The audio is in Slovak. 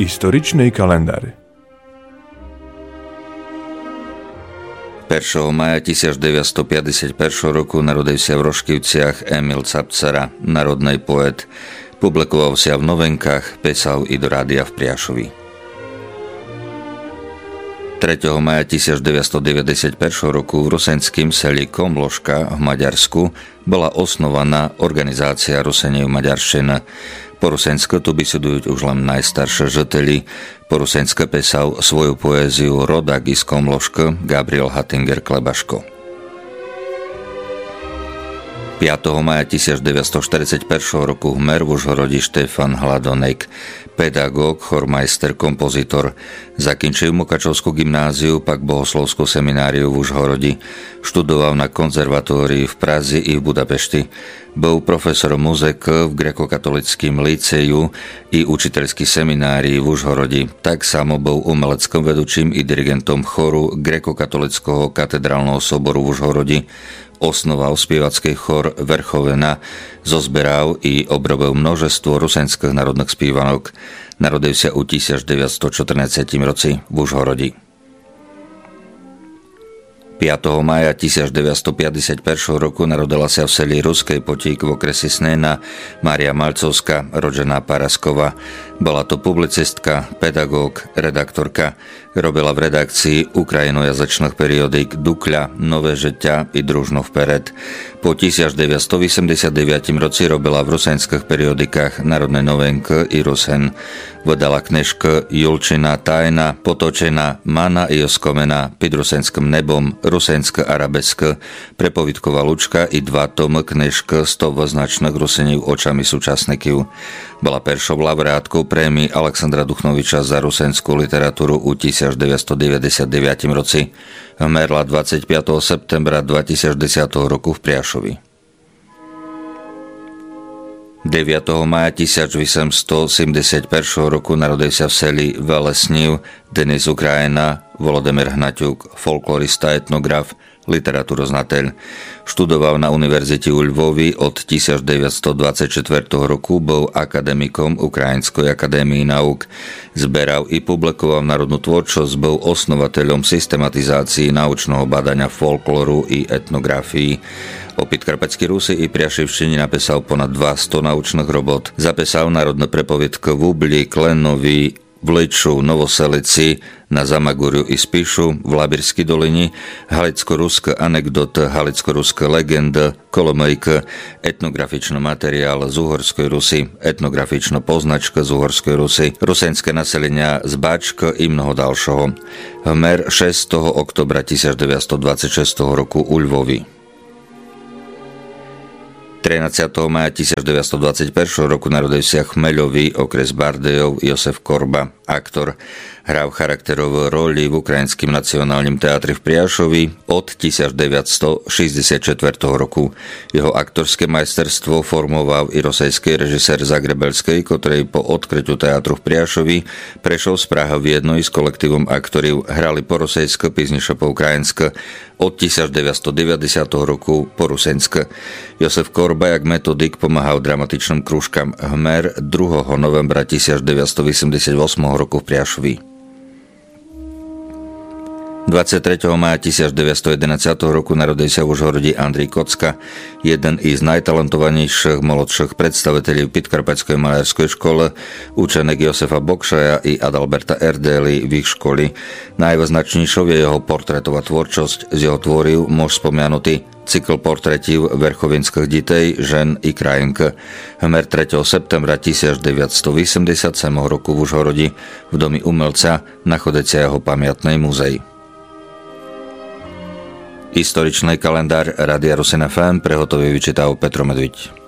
Историчный календар. 1. maja 1951 roku narodivся v Roškivciach Emil Capcara, národný poet. Publikoval sa v Novenkách, písal i do rádia v Priašovi. 3. maja 1991 roku v rusenským seli Komložka v Maďarsku bola osnovaná organizácia Rusenev Maďarština. Po rusensku tu besedujú už len najstaršie žители. Po rusensku písal svoju poéziu rodak iz Komložka Gabriel Hattinger-Klebaško. 5. maja 1941 roku vmer v Užhorodi Štefan Hladonek, pedagóg, chormajster, kompozitor. Zakončil Mukačovskú gymnáziu, pak bohoslovskú semináriu v Užhorodi. Študoval na konzervatórii v Praze i v Budapešti. Bol profesorom muziky v grekokatolickým liceju i učiteľský seminárii v Užhorodi. Tak samo bol umeleckom vedúčim i dirigentom choru grekokatolického katedrálneho soboru v Užhorodi. Osnoval spievacký chor Verchovena, zozberal i obrobil množstvo rusenských národných spívanok. Narodil sa u 1914 roci v Užhorodi. 5. maja 1951 roku narodila sa v seli Ruskej Potík v okrese Snena Mária Malcovská, rodená Paraskova. Bola to publicistka, pedagóg, redaktorka. Robila v redakcii ukrajinojazyčných periodík Dukľa, Nové žeťa i Družno vpered. Po 1989 roci robila v rusenských periodikách Národné novenky i Rusen. Vydala knižky Julčina tajna, Potočena, Mana i Oskomena, Pід rusenským nebom, Rusenské arabeské, Prepovitková Lučka i 2 tomy knižky 100 značných Rusenív očami súčasníkov. Bola peršou laureátkou prémii Alexandra Duchnoviča za rusenskú literatúru u 1999 roci. Vmerla 25. septembra 2010 roku v Priašovi. 9. maja 1871 roku narodil sa v seli Velesniv, dnes Ukrajina, Volodymyr Hnaťuk, folklorista, etnograf, literatúroznateľ. Študoval na univerzite u Lvovi od 1924 roku, bol akademikom Ukrajinskej akadémie nauk. Zberal i publikoval národnú tvorčosť, bol osnovateľom systematizácií naučného badania folklóru i etnografii. O Podkarpatskej Rusi i Priašivštine napísal ponad 200 naučných robot. Zapísal národné prepoviedky v Ubli, Klenovi, v Liču, Novoselici, na Zamaguriu i Spišu, v Labirskej dolini, halicko-ruské anekdoty, halicko-ruské legendy, Kolomejka, etnografičný materiál z Uhorskej Rusy, etnografičná poznačka z Uhorskej Rusy, rusenské naselenia z Báčka i mnoho ďalšieho. Hmer 6. oktobra 1926 roku u Lvovi. 13. maja 1921 roku narodil sa Chmeľový, okres Bardejov, Josef Korba, aktor. Hral charakterové roli v Ukrajinském nacionálnym teatri v Priašovi od 1964 roku. Jeho aktorské majsterstvo formoval i rosejský režisér Zagrebelský, ktorý po odkrytiu teatru v Priašovi prešiel z Prahy v jednej s kolektívom aktorov, hrali po rosejsky, písnišo po ukrajinsky od 1990 roku po rusenské. Josef Korba jak metodik pomáhal dramatičným krúžkam Hmer 2. novembra 1988 roku v Priašovi. 23. maja 1911 roku narodil sa v Užhorodi Andrej Kocka, jeden z najtalentovanejších mladších predstaviteľov Podkarpatskej malárskej škole, učenek Josefa Bokšaja i Adalberta Erdély v ich školi. Najvyznačnejšou je jeho portrétová tvorčosť, z jeho tvoriv môž spomenutý cykl portrétov verchovinských detí, žen i krajinky. Hmer 3. septembra 1987 roku v Užhorodi v domi umelca nachodecia jeho pamiatnej muzej. Historičný kalendár Rádia Rusen FM prehotový vyčítal Petro Medviť.